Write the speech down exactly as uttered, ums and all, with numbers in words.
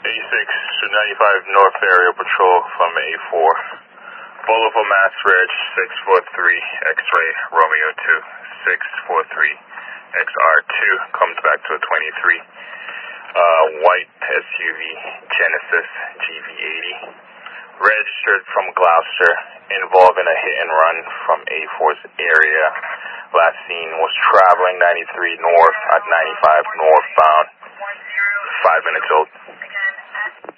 eighty-six to ninety-five North Area Patrol from A four. Boulevard Mass Reg six four three X-Ray Romeo two. six four three X R two comes back to a twenty-three. Uh, white S U V Genesis G V eighty. Registered from Gloucester, involving a hit and run from A four's area. Last seen was traveling ninety-three north at ninety-five northbound. Five minutes old.